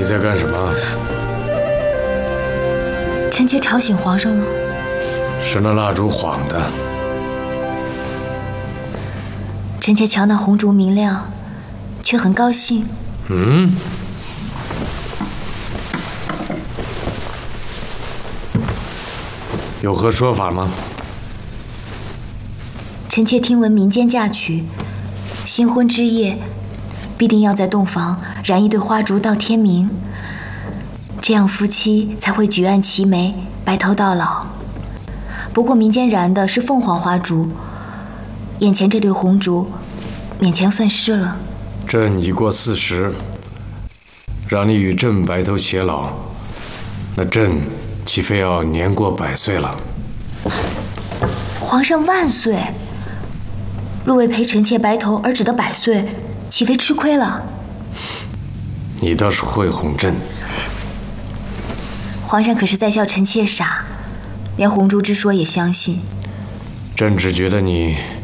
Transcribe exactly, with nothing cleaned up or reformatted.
在干什么？ 臣妾吵醒皇上了。 是那蜡烛晃的。 臣妾瞧那红烛明亮，却很高兴。 嗯。有何说法吗？ 臣妾听闻民间嫁娶，新婚之夜必定要在洞房燃一对花烛到天明，这样夫妻才会举案齐眉，白头到老。不过民间燃的是凤凰花烛，眼前这对红烛勉强算是了。 朕已过四十，让你与朕白头偕老，那朕岂非要年过百岁了？ 皇上万岁！若为陪臣妾白头而只得百岁，岂非吃亏了？ 你倒是会哄朕。 皇上可是在笑臣妾傻，连红烛之说也相信。 朕只觉得你